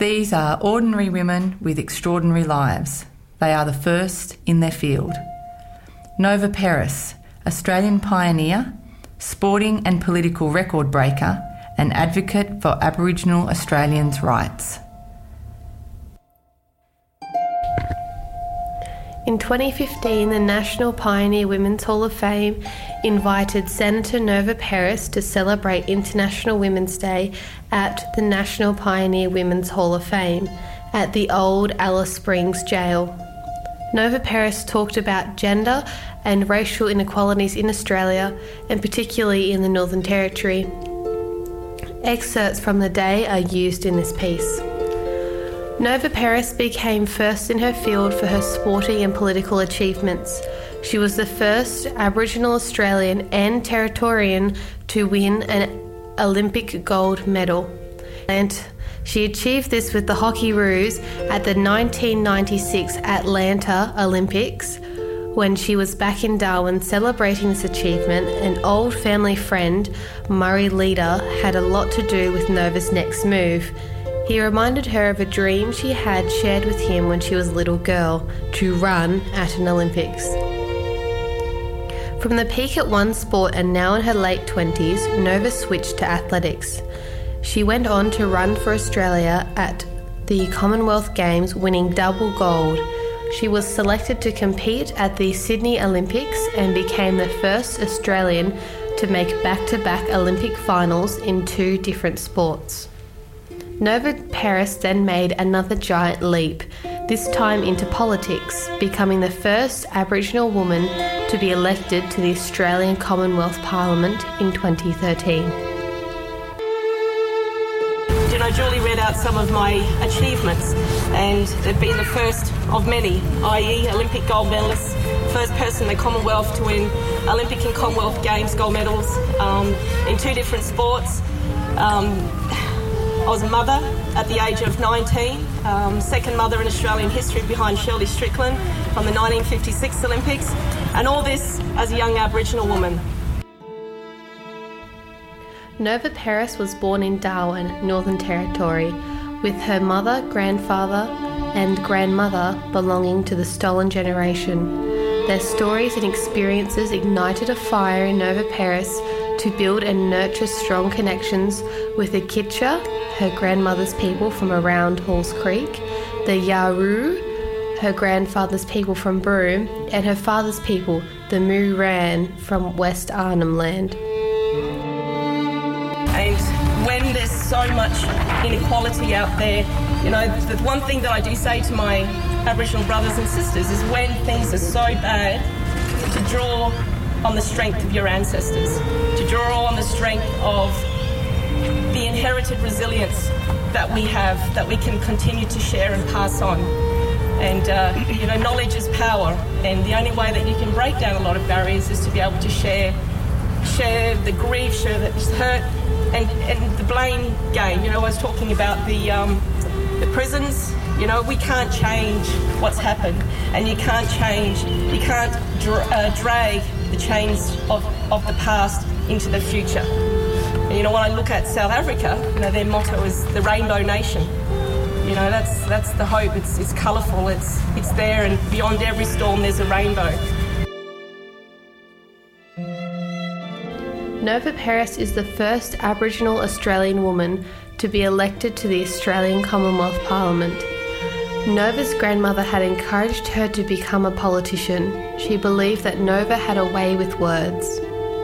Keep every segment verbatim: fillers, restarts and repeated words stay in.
These are ordinary women with extraordinary lives. They are the first in their field. Nova Peris, Australian pioneer, sporting and political record breaker, and advocate for Aboriginal Australians' rights. In twenty fifteen, the National Pioneer Women's Hall of Fame invited Senator Nova Peris to celebrate International Women's Day at the National Pioneer Women's Hall of Fame at the old Alice Springs Jail. Nova Peris talked about gender and racial inequalities in Australia, and particularly in the Northern Territory. Excerpts from the day are used in this piece. Nova Peris became first in her field for her sporting and political achievements. She was the first Aboriginal Australian and Territorian to win an Olympic gold medal. And she achieved this with the Hockeyroos at the nineteen ninety-six Atlanta Olympics. When she was back in Darwin celebrating this achievement, an old family friend, Murray Leader, had a lot to do with Nova's next move. He reminded her of a dream she had shared with him when she was a little girl, to run at an Olympics. From the peak at one sport and now in her late twenties, Nova switched to athletics. She went on to run for Australia at the Commonwealth Games, winning double gold. She was selected to compete at the Sydney Olympics and became the first Australian to make back-to-back Olympic finals in two different sports. Nova Peris then made another giant leap, this time into politics, becoming the first Aboriginal woman to be elected to the Australian Commonwealth Parliament in twenty thirteen. You know, Julie read out some of my achievements, and they've been the first of many, that is Olympic gold medalist, first person in the Commonwealth to win Olympic and Commonwealth Games gold medals um, in two different sports. Um, I was a mother at the age of nineteen, um, second mother in Australian history behind Shirley Strickland from the nineteen fifty-six Olympics, and all this as a young Aboriginal woman. Nova Peris was born in Darwin, Northern Territory, with her mother, grandfather and grandmother belonging to the stolen generation. Their stories and experiences ignited a fire in Nova Peris to build and nurture strong connections with the Kitcha, her grandmother's people from around Halls Creek, the Yaru, her grandfather's people from Broome, and her father's people, the Mooran from West Arnhem Land. And when there's so much inequality out there, you know, the one thing that I do say to my Aboriginal brothers and sisters is when things are so bad, to draw on the strength of your ancestors, to draw on the strength of the inherited resilience that we have, that we can continue to share and pass on. And, uh, you know, knowledge is power, and the only way that you can break down a lot of barriers is to be able to share share the grief, share the hurt, and, and the blame game. You know, I was talking about the, um, the prisons. You know, we can't change what's happened, and you can't change, you can't dra- uh, drag the chains of, of the past into the future. And, you know, when I look at South Africa, you know, their motto is the Rainbow Nation. You know, that's that's the hope. It's it's colourful, it's it's there, and beyond every storm there's a rainbow. Nova Peris is the first Aboriginal Australian woman to be elected to the Australian Commonwealth Parliament. Nova's grandmother had encouraged her to become a politician. She believed that Nova had a way with words.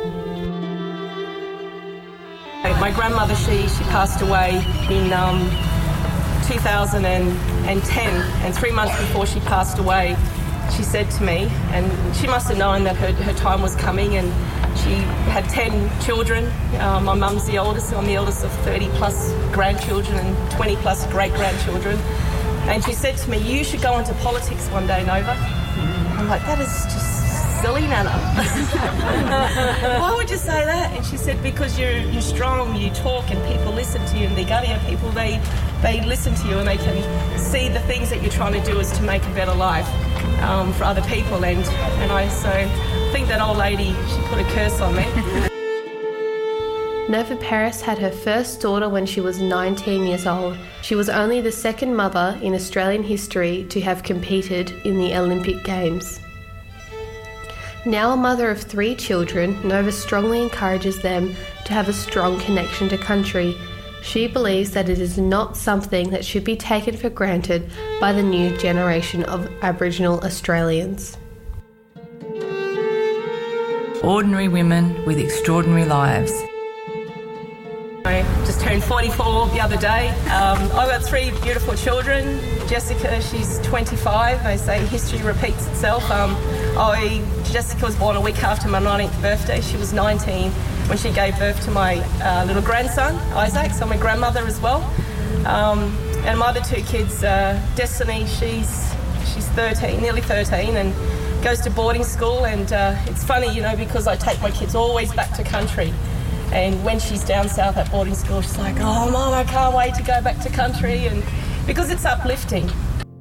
My grandmother, she she passed away in um, two thousand ten, and three months before she passed away, she said to me, and she must have known that her, her time was coming, and she had ten children. Uh, my mum's the oldest, so I'm the eldest of thirty plus grandchildren and twenty plus great-grandchildren. And she said to me, you should go into politics one day, Nova. I'm like, that is just silly, Nana. Why would you say that? And she said, because you're you're strong, you talk, and people listen to you, and the Gadiya people, they they listen to you, and they can see the things that you're trying to do is to make a better life um, for other people. And, and I so I think that old lady, she put a curse on me. Nova Peris had her first daughter when she was nineteen years old. She was only the second mother in Australian history to have competed in the Olympic Games. Now a mother of three children, Nova strongly encourages them to have a strong connection to country. She believes that it is not something that should be taken for granted by the new generation of Aboriginal Australians. Ordinary women with extraordinary lives. I just turned forty-four the other day. Um, I've got three beautiful children. Jessica, she's twenty-five. They say history repeats itself. Um, I, Jessica was born a week after my nineteenth birthday. She was nineteen when she gave birth to my uh, little grandson, Isaac, so I'm a grandmother as well. Um, and my other two kids, uh, Destiny, she's she's thirteen, nearly thirteen, and goes to boarding school. And uh, it's funny, you know, because I take my kids always back to country. And when she's down south at boarding school, she's like, oh, Mum, I can't wait to go back to country, and because it's uplifting.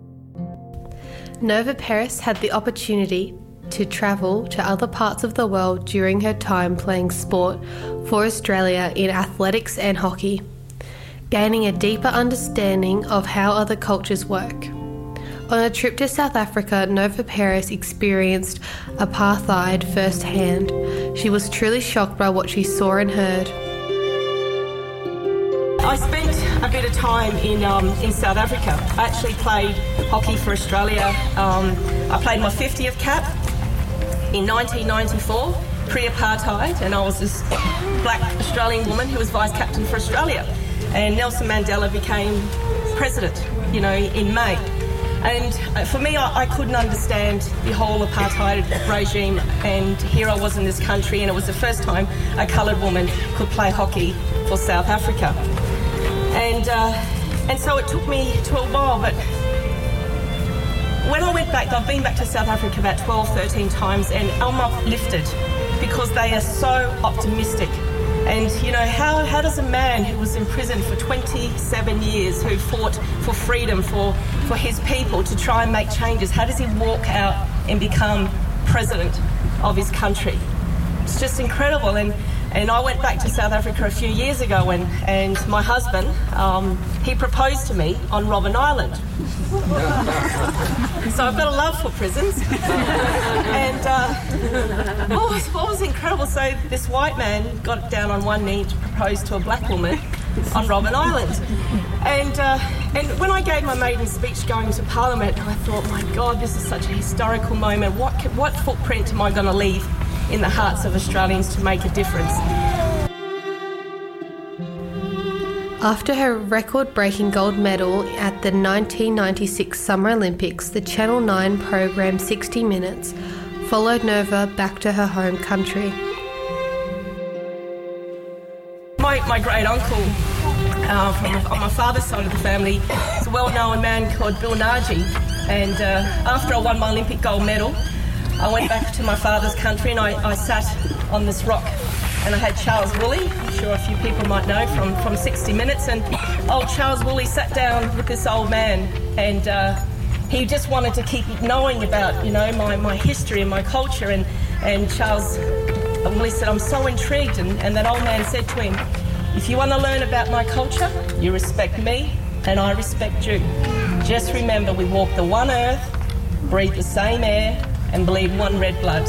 Nova Peris had the opportunity to travel to other parts of the world during her time playing sport for Australia in athletics and hockey, gaining a deeper understanding of how other cultures work. On a trip to South Africa, Nova Peris experienced apartheid firsthand. She was truly shocked by what she saw and heard. I spent a bit of time in um, in South Africa. I actually played hockey for Australia. Um, I played my fiftieth cap in nineteen ninety-four, pre-apartheid, and I was this black Australian woman who was vice-captain for Australia. And Nelson Mandela became president, you know, in May. And for me, I, I couldn't understand the whole apartheid regime, and here I was in this country, and it was the first time a coloured woman could play hockey for South Africa. And uh, and so it took me to a while, but when I went back, I've been back to South Africa about twelve, thirteen times, and I'm uplifted because they are so optimistic. And, you know, how, how does a man who was in prison for twenty-seven years, who fought for freedom for, for his people to try and make changes, how does he walk out and become president of his country? It's just incredible. And, and I went back to South Africa a few years ago, and, and my husband, um, he proposed to me on Robben Island. So I've got a love for prisons. And uh, what, was, what was incredible, so this white man got down on one knee to propose to a black woman on Robben Island. And uh, and when I gave my maiden speech going to Parliament, I thought, my God, this is such a historical moment. What, what footprint am I going to leave in the hearts of Australians to make a difference? After her record-breaking gold medal at the nineteen ninety-six Summer Olympics, the Channel nine program sixty minutes followed Nova back to her home country. My, my great-uncle, uh, from, on my father's side of the family, is a well-known man called Bill Nagi. And uh, after I won my Olympic gold medal, I went back to my father's country, and I, I sat on this rock, and I had Charles Woolley, I'm sure a few people might know from, from sixty minutes, and old Charles Woolley sat down with this old man, and uh, he just wanted to keep knowing about, you know, my, my history and my culture, and, and Charles Woolley said, I'm so intrigued, and, and that old man said to him, if you want to learn about my culture, you respect me, and I respect you. Just remember, we walk the one earth, breathe the same air, and bleed one red blood.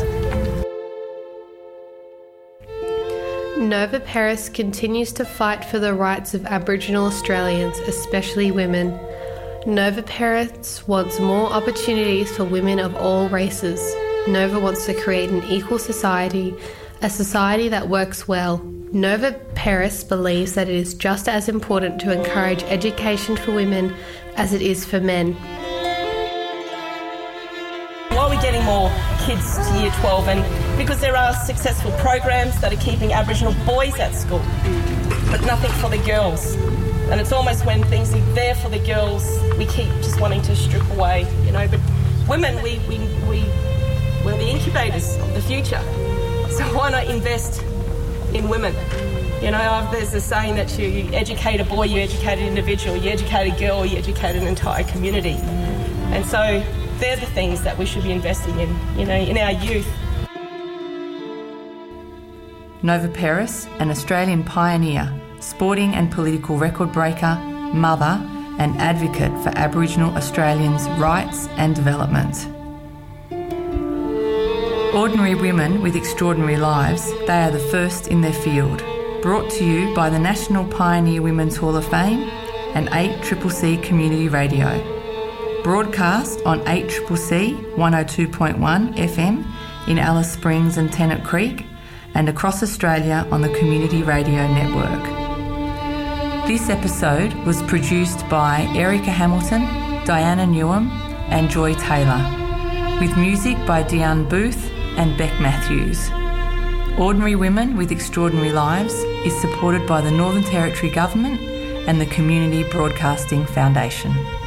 Nova Peris continues to fight for the rights of Aboriginal Australians, especially women. Nova Peris wants more opportunities for women of all races. Nova wants to create an equal society, a society that works well. Nova Peris believes that it is just as important to encourage education for women as it is for men. Why are we getting more kids to year twelve? And because there are successful programs that are keeping Aboriginal boys at school, but nothing for the girls. And it's almost when things are there for the girls, we keep just wanting to strip away, you know. But women, we, we, we, we're the incubators of the future. So why not invest in women? You know, there's a saying that you educate a boy, you educate an individual, you educate a girl, you educate an entire community. And so they're the things that we should be investing in, you know, in our youth. Nova Peris, an Australian pioneer, sporting and political record breaker, mother and advocate for Aboriginal Australians' rights and development. Ordinary women with extraordinary lives, they are the first in their field. Brought to you by the National Pioneer Women's Hall of Fame and eight C C C Community Radio. Broadcast on eight C C C one oh two point one F M in Alice Springs and Tennant Creek and across Australia on the Community Radio Network. This episode was produced by Erica Hamilton, Diana Newham and Joy Taylor, with music by Diane Booth and Beck Matthews. Ordinary Women with Extraordinary Lives is supported by the Northern Territory Government and the Community Broadcasting Foundation.